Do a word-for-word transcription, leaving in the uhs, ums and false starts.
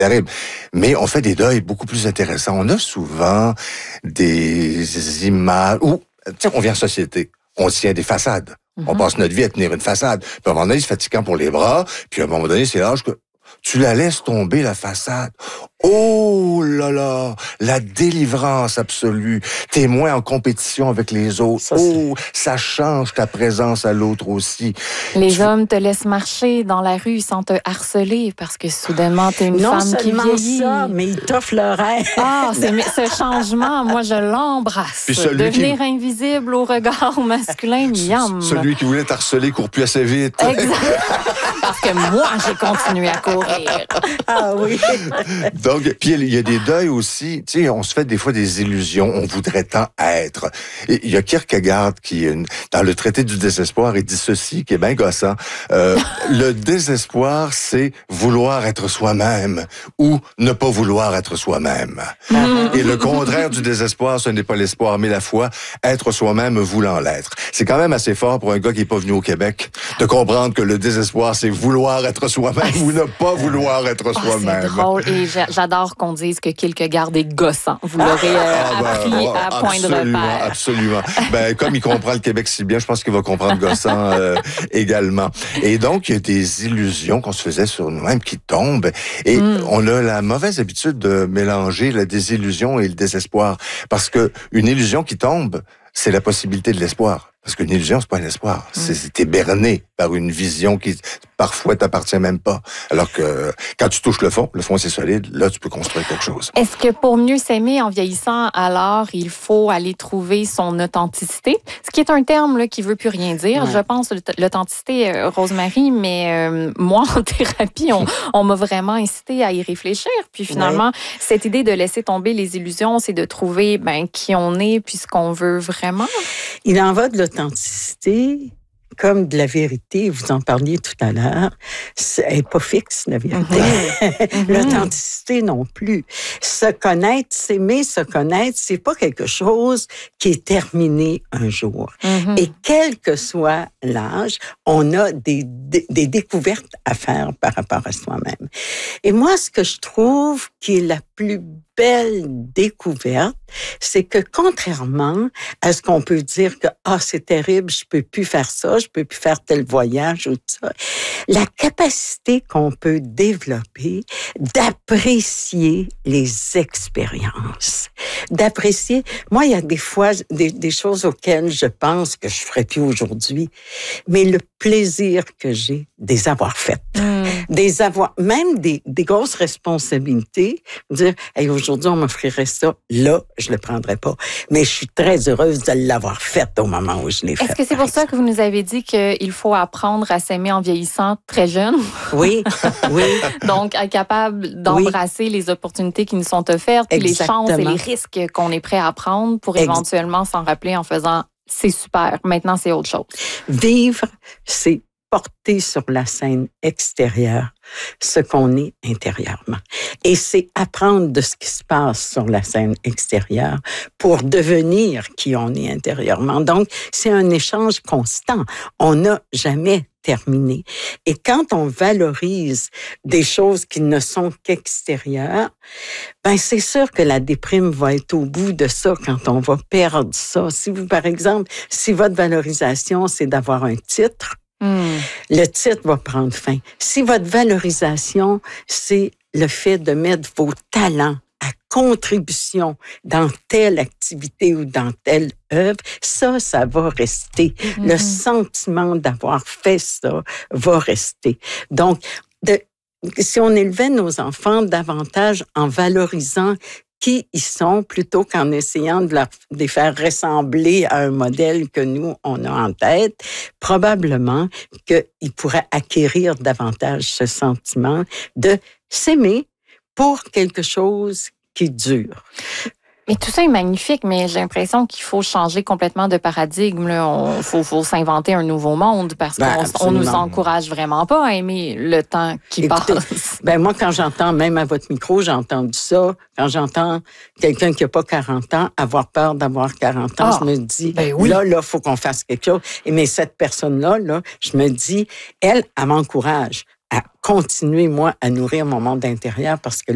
terrible. Mais on fait des deuils beaucoup plus intéressants. On a souvent des images où, tu sais, on vient en société, on tient des façades. Mm-hmm. On passe notre vie à tenir une façade. Puis à un moment donné, c'est fatigant pour les bras. Puis à un moment donné, c'est l'âge que tu la laisses tomber, la façade. Oh là là, la délivrance absolue. T'es moins en compétition avec les autres. Ça, oh, ça change ta présence à l'autre aussi. Les tu... hommes te laissent marcher dans la rue sans te harceler parce que soudainement, t'es une non femme qui vieillit. Non ça, mais ils t'offrent leur air. Ah, c'est, ce changement, moi, je l'embrasse. Puis celui Devenir qui... invisible au regard masculin, yam. Celui qui voulait t'harceler court plus assez vite. Exact. Parce que moi, j'ai continué à courir. Ah oui. Donc, puis il y a des deuils aussi. Tu sais, on se fait des fois des illusions. On voudrait tant être. Il y a Kierkegaard qui, dans le traité du désespoir, il dit ceci, qui est bien gossant. Euh, le désespoir, c'est vouloir être soi-même ou ne pas vouloir être soi-même. Mm-hmm. Et le contraire du désespoir, ce n'est pas l'espoir, mais la foi, être soi-même voulant l'être. C'est quand même assez fort pour un gars qui n'est pas venu au Québec de comprendre que le désespoir, c'est vouloir être soi-même ou ne pas vouloir être oh, soi-même. C'est drôle et j'adore qu'on dise que Kierkegaard est gossant. Vous l'aurez euh, ah, ben, appris oh, à point de repère. Absolument. Ben, comme il comprend le Québec si bien, je pense qu'il va comprendre gossant euh, également. Et donc, il y a des illusions qu'on se faisait sur nous-mêmes qui tombent. Et mm. on a la mauvaise habitude de mélanger la désillusion et le désespoir. Parce que une illusion qui tombe, c'est la possibilité de l'espoir. Parce qu'une illusion, c'est pas un espoir. Mm. C'est, t'es berné par une vision qui, parfois, t'appartient même pas. Alors que, quand tu touches le fond, le fond, c'est solide, là, tu peux construire quelque chose. Est-ce que pour mieux s'aimer en vieillissant, alors, il faut aller trouver son authenticité? Ce qui est un terme, là, qui veut plus rien dire. Ouais. Je pense, l'authenticité, euh, Rosemary, mais euh, moi, en thérapie, on, on m'a vraiment incité à y réfléchir. Puis finalement, ouais. cette idée de laisser tomber les illusions, c'est de trouver, ben, qui on est, puis ce qu'on veut vraiment. Il en va de l'authenticité comme de la vérité, vous en parliez tout à l'heure, elle n'est pas fixe, la vérité. Mm-hmm. L'authenticité non plus. Se connaître, s'aimer, se connaître, c'est pas quelque chose qui est terminé un jour. Mm-hmm. Et quel que soit l'âge, on a des, des, des découvertes à faire par rapport à soi-même. Et moi, ce que je trouve qui est la plus belle découverte, c'est que contrairement à ce qu'on peut dire que ah c'est terrible, je peux plus faire ça, je peux plus faire tel voyage ou tout ça, la capacité qu'on peut développer d'apprécier les expériences, d'apprécier. Moi, il y a des fois des, des choses auxquelles je pense que je ferais plus aujourd'hui, mais le plaisir que j'ai de les avoir faites, mmh. des avoir même des, des grosses responsabilités, dire hey, aujourd'hui on m'offrirait ça, là je le prendrais pas, mais je suis très heureuse de l'avoir faite au moment où je l'ai faite. Est-ce que c'est pour ça que vous nous avez dit qu'il faut apprendre à s'aimer en vieillissant très jeune? Oui, oui. Donc être capable d'embrasser oui. les opportunités qui nous sont offertes, puis les chances et les risques qu'on est prêt à prendre pour Ex- éventuellement s'en rappeler en faisant c'est super, maintenant c'est autre chose. Vivre, c'est porter sur la scène extérieure ce qu'on est intérieurement. Et c'est apprendre de ce qui se passe sur la scène extérieure pour devenir qui on est intérieurement. Donc, c'est un échange constant. On n'a jamais terminé. Et quand on valorise des choses qui ne sont qu'extérieures, ben c'est sûr que la déprime va être au bout de ça quand on va perdre ça. Si vous, par exemple, si votre valorisation, c'est d'avoir un titre, Mm. le titre va prendre fin. Si votre valorisation, c'est le fait de mettre vos talents à contribution dans telle activité ou dans telle œuvre, ça, ça va rester. Mm-hmm. Le sentiment d'avoir fait ça va rester. Donc, de, si on élevait nos enfants davantage en valorisant qui ils sont, plutôt qu'en essayant de, leur, de les faire ressembler à un modèle que nous, on a en tête, probablement qu'ils pourraient acquérir davantage ce sentiment de s'aimer pour quelque chose qui dure. Mais tout ça est magnifique, mais j'ai l'impression qu'il faut changer complètement de paradigme. Il faut, faut s'inventer un nouveau monde parce ben, qu'on on nous encourage vraiment pas à aimer le temps qui Écoutez, passe. Ben moi, quand j'entends, même à votre micro, j'ai entendu ça. Quand j'entends quelqu'un qui n'a pas quarante ans avoir peur d'avoir quarante ans, ah, je me dis, ben oui. là, là, il faut qu'on fasse quelque chose. Et mais cette personne-là, là, je me dis, elle, elle m'encourage à continuer, moi, à nourrir mon monde intérieur parce que